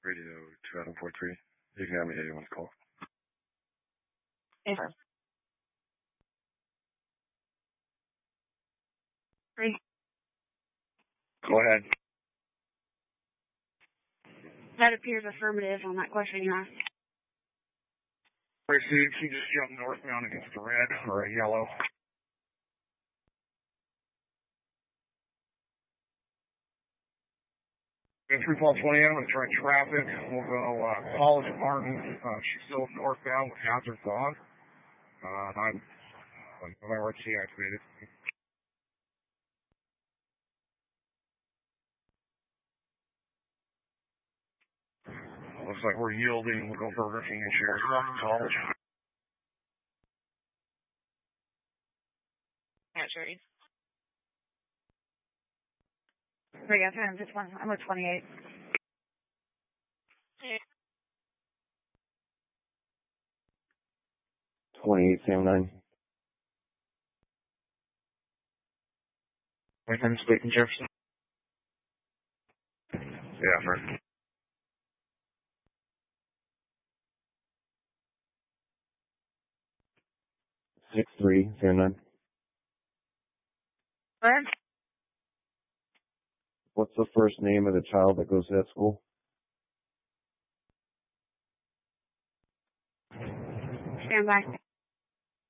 Radio 2043. You can have me anyone's call. Yes, sir. 3. Go ahead. That appears affirmative on that question you asked. Received. She just jumped northbound against a red or a yellow. In 31220, I'm going to try traffic. We'll go College Martin. She's still northbound with hazards on. I'm RT activated. Looks like we're yielding. We'll go Burger King and Shares College. Yeah, sure. Right, I'm just one. I'm with 28. Yeah. 2879. I'm speaking Jefferson. Yeah, sir. 6309. Where? What's the first name of the child that goes to that school? Stand by.